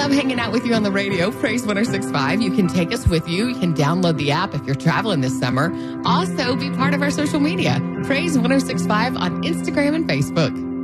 love hanging out with you on the radio. Praise 106.5. You can take us with you. You can download the app if you're traveling this summer. Also, be part of our social media. Praise 106.5 on Instagram and Facebook.